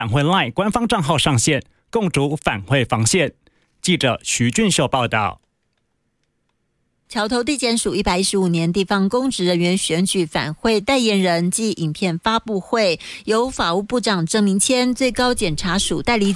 返会 LINE 官方账号上线，共筑返会防线。记者徐俊秀报道。 桥头地检署115年地方公职人员选举返会代言人暨影片发布会，由法务部长郑明谦、最高检察署代理